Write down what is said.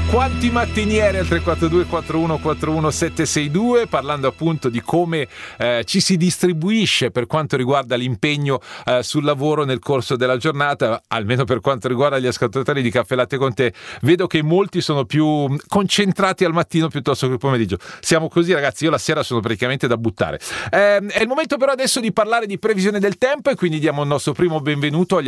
Quanti mattinieri al 342 41 41 762, parlando appunto di come ci si distribuisce per quanto riguarda l'impegno sul lavoro nel corso della giornata, almeno per quanto riguarda gli ascoltatori di Caffè Latte con Te. Vedo che molti sono più concentrati al mattino piuttosto che al pomeriggio. Siamo così, ragazzi, io la sera sono praticamente da buttare. È il momento però adesso di parlare di previsione del tempo, e quindi diamo il nostro primo benvenuto agli